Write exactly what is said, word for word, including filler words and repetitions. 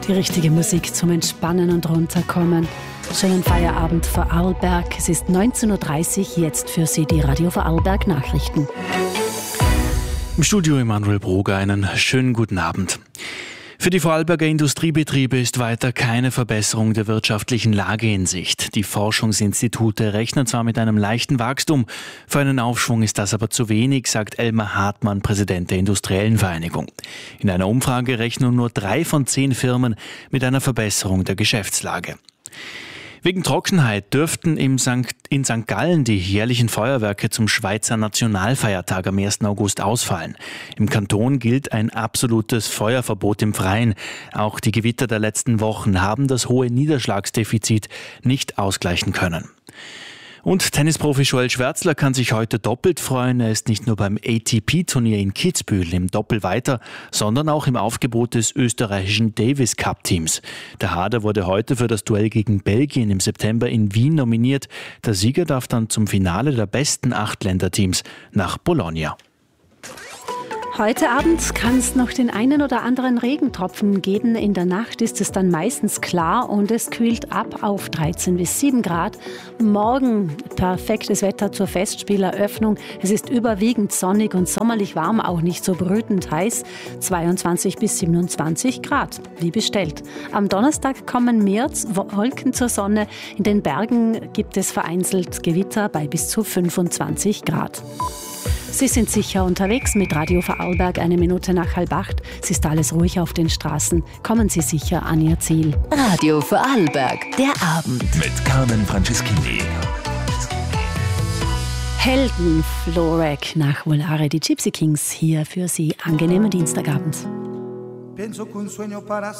Die richtige Musik zum Entspannen und Runterkommen. Schönen Feierabend Vorarlberg. Es ist neunzehn Uhr dreißig, jetzt für Sie die Radio Vorarlberg Nachrichten. Im Studio Emanuel Broger, einen schönen guten Abend. Für die Vorarlberger Industriebetriebe ist weiter keine Verbesserung der wirtschaftlichen Lage in Sicht. Die Forschungsinstitute rechnen zwar mit einem leichten Wachstum, für einen Aufschwung ist das aber zu wenig, sagt Elmar Hartmann, Präsident der Industriellen Vereinigung. In einer Umfrage rechnen nur drei von zehn Firmen mit einer Verbesserung der Geschäftslage. Wegen Trockenheit dürften im Sankt, in Sankt Gallen die jährlichen Feuerwerke zum Schweizer Nationalfeiertag am ersten August ausfallen. Im Kanton gilt ein absolutes Feuerverbot im Freien. Auch die Gewitter der letzten Wochen haben das hohe Niederschlagsdefizit nicht ausgleichen können. Und Tennisprofi Joel Schwärzler kann sich heute doppelt freuen. Er ist nicht nur beim A T P-Turnier in Kitzbühel im Doppel weiter, sondern auch im Aufgebot des österreichischen Davis Cup Teams. Der Hader wurde heute für das Duell gegen Belgien im September in Wien nominiert. Der Sieger darf dann zum Finale der besten acht Länderteams nach Bologna. Heute Abend kann es noch den einen oder anderen Regentropfen geben. In der Nacht ist es dann meistens klar und es kühlt ab auf dreizehn bis sieben Grad. Morgen perfektes Wetter zur Festspieleröffnung. Es ist überwiegend sonnig und sommerlich warm, auch nicht so brütend heiß. zweiundzwanzig bis siebenundzwanzig Grad, wie bestellt. Am Donnerstag kommen mehr Wolken zur Sonne. In den Bergen gibt es vereinzelt Gewitter bei bis zu fünfundzwanzig Grad. Sie sind sicher unterwegs mit Radio Vorarlberg, eine Minute nach halb acht. Es ist alles ruhig auf den Straßen. Kommen Sie sicher an Ihr Ziel. Radio Vorarlberg, der Abend. Mit Carmen Franceschini. Helden Florek nach Volare, die Gypsy Kings hier für Sie. Angenehmen Dienstagabend.